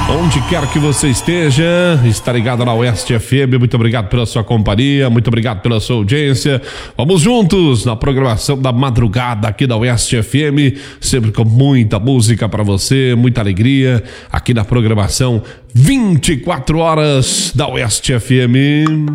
Onde quer que você esteja, está ligado na Oeste FM. Muito obrigado pela sua companhia, muito obrigado pela sua audiência. Vamos juntos na programação da madrugada aqui da Oeste FM, sempre com muita música para você, muita alegria aqui na programação 24 horas da Oeste FM.